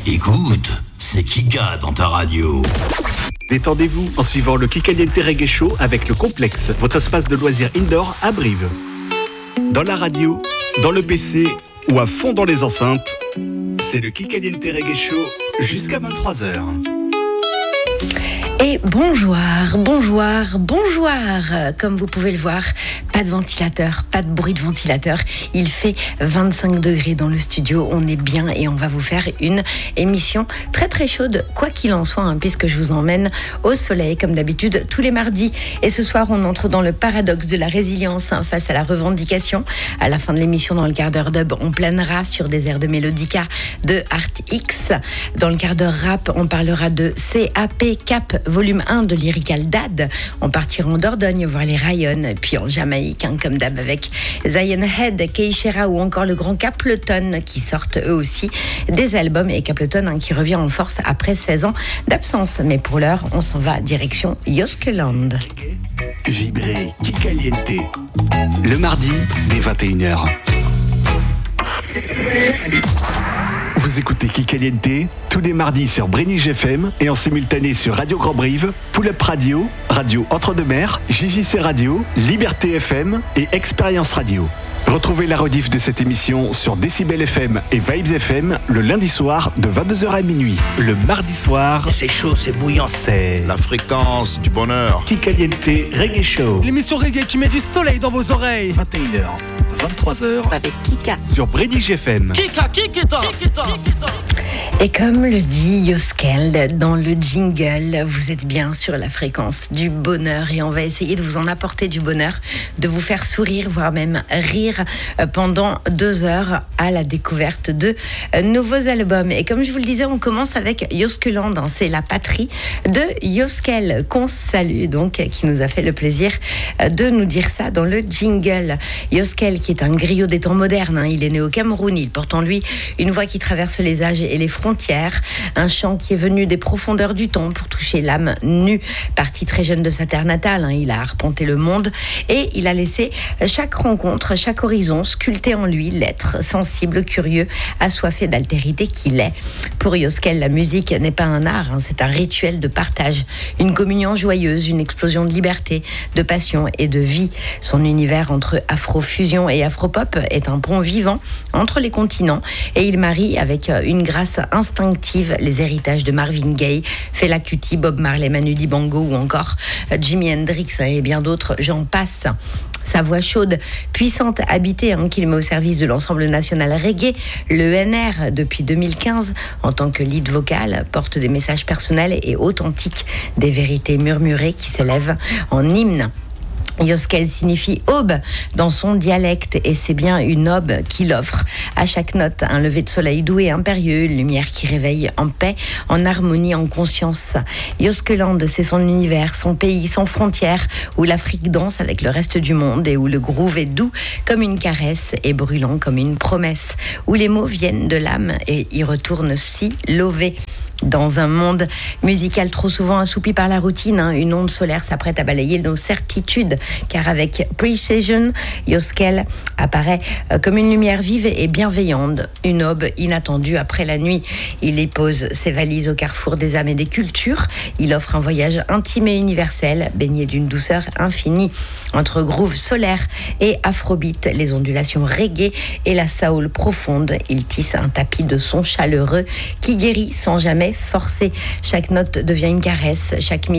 Écoute, c'est Kika dans ta radio. Détendez-vous en suivant le Kikaliente Reggae Show avec le Complexe, votre espace de loisirs indoor à Brive. Dans la radio, dans le PC ou à fond dans les enceintes, c'est le Kikaliente Reggae Show jusqu'à 23h. Et bonjour. Comme vous pouvez le voir, pas de ventilateur, pas de bruit de ventilateur. Il fait 25 degrés dans le studio. On est bien et on va vous faire une émission très très chaude, quoi qu'il en soit, puisque je vous emmène au soleil comme d'habitude tous les mardis. Et ce soir, on entre dans le paradoxe de la résilience face à la revendication. À la fin de l'émission, dans le quart d'heure dub, on planera sur des airs de Mélodica de Art X. Dans le quart d'heure rap, on parlera de CAP volume 1 de Lyrical Dad. On partira en Dordogne voir les Ryan, puis en Jamaïque, comme d'hab, avec Zion Head, Keishera ou encore le grand Capleton qui sortent eux aussi des albums. Et Capleton qui revient en force après 16 ans d'absence. Mais pour l'heure, on s'en va direction Joskeland. Vibrer Kikaliente, le mardi dès 21h. Vous écoutez Kikaliente tous les mardis sur Brénige FM et en simultané sur Radio Grand Brive, Pull-Up Radio, Radio Entre-deux-Mers, JJC Radio, Liberté FM et Expérience Radio. Retrouvez la rediff de cette émission sur Décibel FM et Vibes FM le lundi soir de 22h à minuit. Le mardi soir, C'est chaud, c'est bouillant. c'est La fréquence du bonheur. Kikaliente Reggae Show. L'émission reggae qui met du soleil dans vos oreilles. 21h, 23h Avec Kika. sur Brénige FM. Et comme le dit Joskel dans le jingle, vous êtes bien sur la fréquence du bonheur et on va essayer de vous en apporter du bonheur, de vous faire sourire, voire même rire pendant 2 heures à la découverte de nouveaux albums. Et comme je vous le disais, on commence avec Joskeland, c'est la patrie de Joskel, qu'on salue donc, qui nous a fait le plaisir de nous dire ça dans le jingle. Joskel, qui est un griot des temps modernes, il est né au Cameroun, il porte en lui une voix qui traverse les âges et les frontières, un chant qui est venu des profondeurs du temps pour toucher l'âme nue. Parti très jeune de sa terre natale, il a arpenté le monde et il a laissé chaque rencontre, chaque horizon sculpter en lui l'être sensible, curieux, assoiffé d'altérité qu'il est. Pour Joskel, la musique n'est pas un art, c'est un rituel de partage, une communion joyeuse, une explosion de liberté, de passion et de vie. Son univers entre afrofusion et afropop est un pont vivant entre les continents et il marie avec une grâce instinctive les héritages de Marvin Gaye, Fela Kuti, Bob Marley, Manu Dibango ou encore Jimi Hendrix et bien d'autres, j'en passe. Sa voix chaude, puissante, habitée, qu'il met au service de l'ensemble national reggae, l'ENR, depuis 2015, en tant que lead vocal, porte des messages personnels et authentiques, des vérités murmurées qui s'élèvent en hymne. Joskel signifie aube dans son dialecte et c'est bien une aube qu'il offre. À chaque note, un lever de soleil doux et impérieux, une lumière qui réveille en paix, en harmonie, en conscience. Joskeland, c'est son univers, son pays, sans frontières, où l'Afrique danse avec le reste du monde et où le groove est doux comme une caresse et brûlant comme une promesse, où les mots viennent de l'âme et y retournent si lovés. Dans un monde musical trop souvent assoupi par la routine, une onde solaire s'apprête à balayer nos certitudes, car avec Precision, Joskel apparaît comme une lumière vive et bienveillante, une aube inattendue après la nuit. Il y pose ses valises au carrefour des âmes et des cultures. Il offre un voyage intime et universel, baigné d'une douceur infinie. Entre groove solaire et afrobeat, les ondulations reggae et la soul profonde, il tisse un tapis de sons chaleureux qui guérit sans jamais forcer. Chaque note devient une caresse, chaque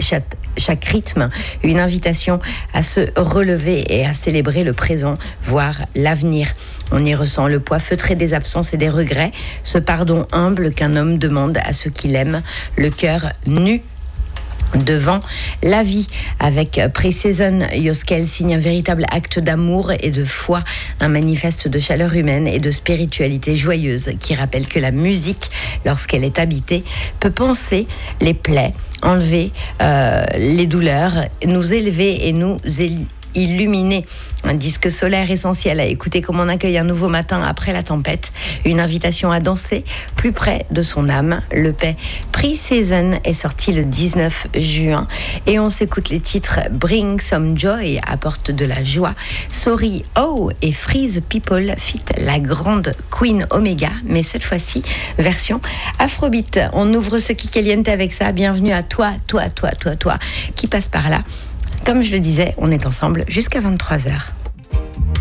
rythme une invitation à se relever et à célébrer le présent, voire l'avenir. On y ressent le poids feutré des absences et des regrets, ce pardon humble qu'un homme demande à ceux qu'il aime, le cœur nu devant la vie. Avec Precision, Joskel signe un véritable acte d'amour et de foi, un manifeste de chaleur humaine et de spiritualité joyeuse qui rappelle que la musique, lorsqu'elle est habitée, peut panser les plaies, enlever les douleurs, nous élever et nous illuminé. Un disque solaire essentiel à écouter comme on accueille un nouveau matin après la tempête. Une invitation à danser plus près de son âme. Le L'EP Pre-Season est sorti le 19 juin et on s'écoute les titres Bring Some Joy, apporte de la joie, Sorry Oh et Free the People fit la grande Queen Omega, mais cette fois-ci version Afrobeat. On ouvre ce Kikaliente avec ça. Bienvenue à toi qui passe par là. Comme je le disais, on est ensemble jusqu'à 23h.